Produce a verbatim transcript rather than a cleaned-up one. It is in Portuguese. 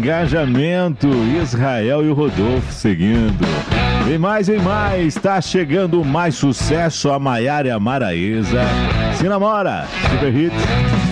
engajamento. Israel e o Rodolfo seguindo. Vem mais, vem mais. Tá chegando mais sucesso. A Maiara e a Maraísa. Se namora. Super Hits.